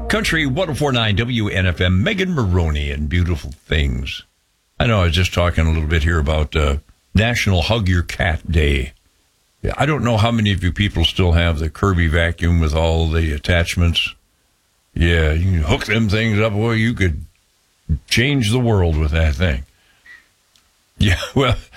Country 104.9 WNFM, Megan Maroney and Beautiful Things. I know I was just talking a little bit here about National Hug Your Cat Day. Yeah, I don't know how many of you people still have the Kirby vacuum with all the attachments. Yeah, you can hook them things up. Boy, you could change the world with that thing. Yeah, well,